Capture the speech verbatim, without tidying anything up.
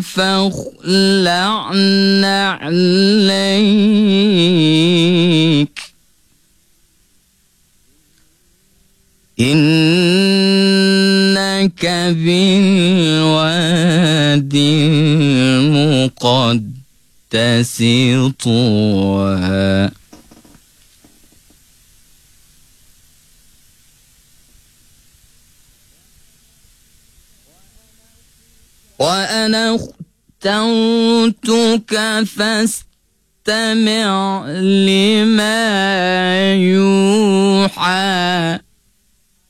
فاخلعن عليك إنك بالوادي المقدس طوى. وأنا اخترتك فاستمع لما يوحى.